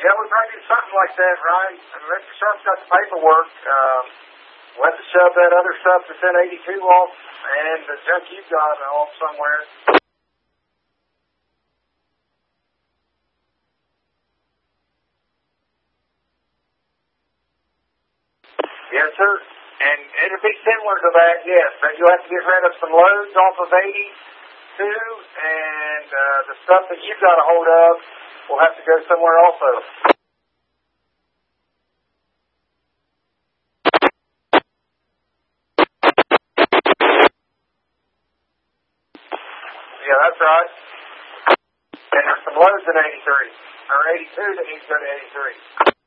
Yeah, we probably do something like that, right? And Mr. Sharp's got the paperwork. We'll have to shove that other stuff that's in 82 off and the junk you've got off somewhere. Yes, sir. And it'll be similar to that, yes. But you'll have to get rid of some loads off of 82, and the stuff that you've got a hold of will have to go somewhere also. Yeah, that's right. And there's some loads in 83, or 82 that need to go to 83.